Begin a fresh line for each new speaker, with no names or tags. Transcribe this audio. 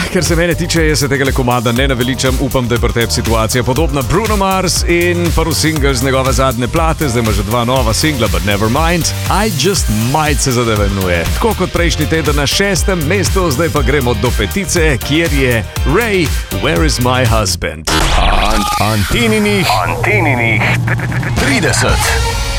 kar se mene tiče, jaz se tega komada ne naveličam. Upam, da je pri tebi situacija podobna. Bruno Mars in prvi singel z njegove zadnje plate, zdaj ima že 2 nova singla, but never mind. I Just Might se zadeva imenuje. Tako kot prejšnji teden na 6. mestu, zdaj pa gremo do 5, kjer je Ray, Where is my husband?
Antininih 30.